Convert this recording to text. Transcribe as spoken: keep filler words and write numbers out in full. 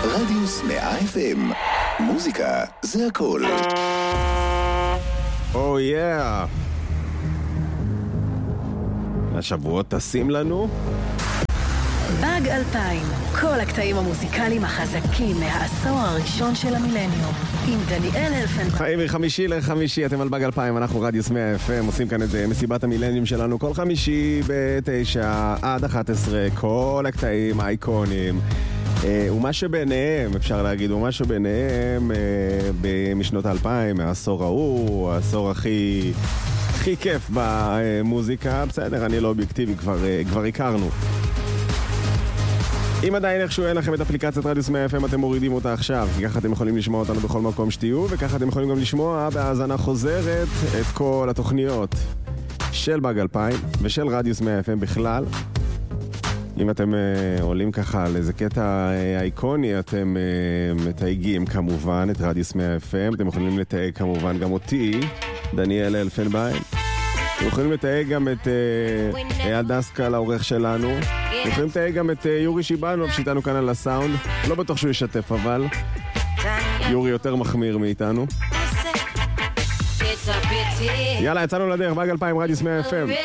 רדיוס מאה אף אם. מוזיקה זה הכל. או יא. השבועות טסים לנו. באג אלפיים, כל הקטעים המוזיקליים החזקים מהעשור הראשון של המילניום, עם דניאל אלפנברג. חיים מחמישי לחמישי, אתם על באג אלפיים, אנחנו רדיוס מאה אף אם, עושים כאן את מסיבת המילניום שלנו כל חמישי בתשע עד אחת עשרה, כל הקטעים האיקונים. ומה שביניהם, אפשר להגיד, ומה שביניהם משנות האלפיים, העשור ההוא, העשור הכי הכי כיף במוזיקה. בסדר, אני לא אובייקטיבי, כבר, כבר הכרנו. אם עדיין איכשהו אין לכם את אפליקציית רדיוס מאה אף אם, אתם מורידים אותה עכשיו, כי ככה אתם יכולים לשמוע אותנו בכל מקום שתהיו, וככה אתם יכולים גם לשמוע בהאזנה חוזרת את כל התוכניות של באג אלפיים ושל רדיוס מאה אף אם בכלל. אם אתם uh, עולים ככה על איזה קטע uh, איקוני, אתם uh, מתייגים כמובן את רדיוס מאה אף אם, אתם יכולים לתייג כמובן גם אותי, דניאל אלפנברג. אתם יכולים לתייג גם את uh, אייל דסקל, העורך שלנו. אתם יכולים לתייג גם את uh, יורי שיבנוב, שאיתנו כאן על הסאונד. לא בטוח שהוא ישתף, אבל יורי יותר מחמיר מאיתנו. יאללה, יצאנו לדרך, באג אלפיים, רדיוס מאה אף אם.